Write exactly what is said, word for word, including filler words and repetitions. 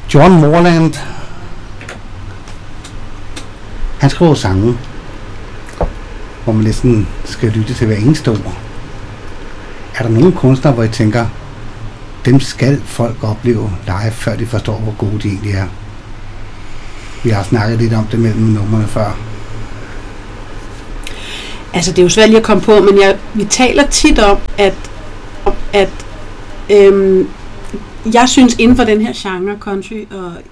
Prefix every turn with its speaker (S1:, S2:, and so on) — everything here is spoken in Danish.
S1: John Morland, han skriver sange, hvor man næsten skal lytte til hver eneste ord. Er der nogle kunstnere, hvor I tænker, dem skal folk opleve live, før de forstår, hvor gode de egentlig er? Vi har snakket lidt om det mellem numrene før.
S2: Altså, det er jo svært lige at komme på, men jeg, vi taler tit om, at, at øhm, jeg synes inden for den her genre, country og